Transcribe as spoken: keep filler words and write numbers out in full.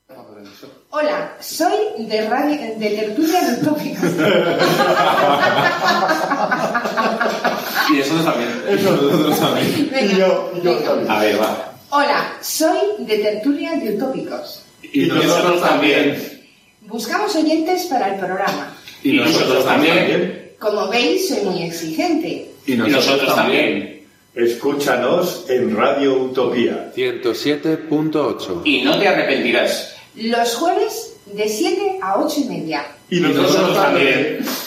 Hola, soy de, radio, de Tertulia de Utópicos. Y eso también. Eso nosotros también. Venga, y yo, y yo venga. también. A ver, va. Hola, soy de Tertulia de Utópicos. Y, y nosotros, nosotros también. Buscamos oyentes para el programa. Y, y nosotros, nosotros también. también. Como veis, soy muy exigente. Y nosotros, y nosotros también. Escúchanos en Radio Utopía ciento siete punto ocho. Y no te arrepentirás. Los jueves de siete a ocho y media. Y nosotros, y nosotros también. también.